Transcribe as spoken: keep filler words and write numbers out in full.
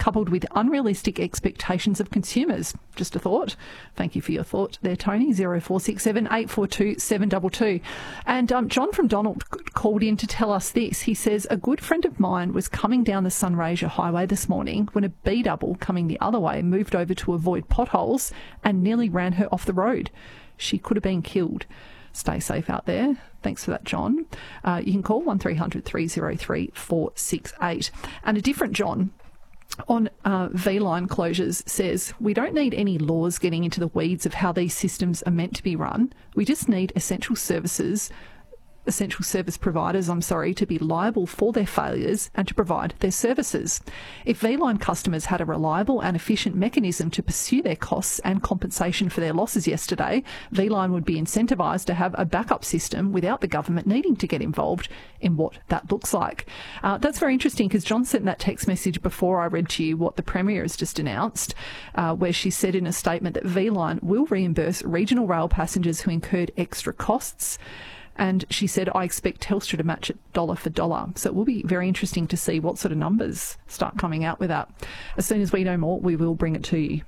coupled with unrealistic expectations of consumers. Just a thought. Thank you for your thought there, Tony. zero four six seven, eight four two, seven two two. And um, John from Donald called in to tell us this. He says, a good friend of mine was coming down the Sunraysia Highway this morning when a B-double coming the other way moved over to avoid potholes and nearly ran her off the road. She could have been killed. Stay safe out there. Thanks for that, John. Uh, you can call one three hundred, three oh three, four six eight. And a different John on uh, V-line closures says, we don't need any laws getting into the weeds of how these systems are meant to be run. We just need essential services essential service providers, I'm sorry, to be liable for their failures and to provide their services. If V-line customers had a reliable and efficient mechanism to pursue their costs and compensation for their losses yesterday, V-line would be incentivised to have a backup system without the government needing to get involved in what that looks like. Uh, that's very interesting because John sent that text message before I read to you what the Premier has just announced, uh, where she said in a statement that V-line will reimburse regional rail passengers who incurred extra costs. And she said, I expect Telstra to match it dollar for dollar. So it will be very interesting to see what sort of numbers start coming out with that. As soon as we know more, we will bring it to you.